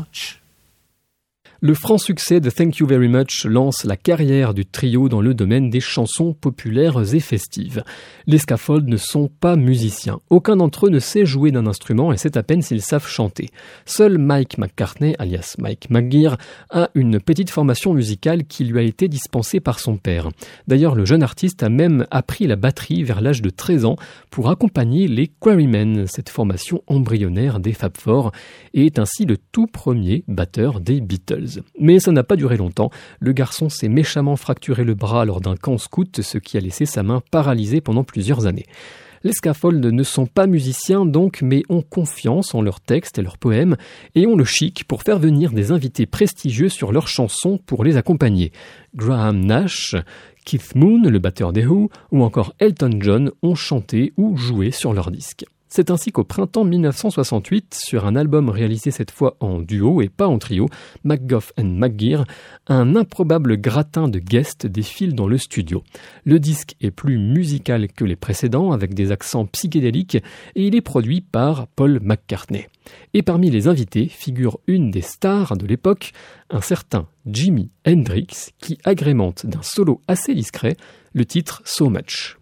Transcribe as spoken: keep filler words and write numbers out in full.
much. Le franc succès de Thank You Very Much lance la carrière du trio dans le domaine des chansons populaires et festives. Les Scaffolds ne sont pas musiciens. Aucun d'entre eux ne sait jouer d'un instrument et c'est à peine s'ils savent chanter. Seul Mike McCartney, alias Mike McGear, a une petite formation musicale qui lui a été dispensée par son père. D'ailleurs, le jeune artiste a même appris la batterie vers l'âge de treize ans pour accompagner les Quarrymen, cette formation embryonnaire des Fab Four, et est ainsi le tout premier batteur des Beatles. Mais ça n'a pas duré longtemps, le garçon s'est méchamment fracturé le bras lors d'un camp scout, ce qui a laissé sa main paralysée pendant plusieurs années. Les Scaffolds ne sont pas musiciens donc, mais ont confiance en leurs textes et leurs poèmes, et ont le chic pour faire venir des invités prestigieux sur leurs chansons pour les accompagner. Graham Nash, Keith Moon, le batteur des Who, ou encore Elton John ont chanté ou joué sur leurs disques. C'est ainsi qu'au printemps dix-neuf cent soixante-huit, sur un album réalisé cette fois en duo et pas en trio, McGough and McGear, un improbable gratin de guests défile dans le studio. Le disque est plus musical que les précédents, avec des accents psychédéliques, et il est produit par Paul McCartney. Et parmi les invités figure une des stars de l'époque, un certain Jimi Hendrix, qui agrémente d'un solo assez discret le titre So Much.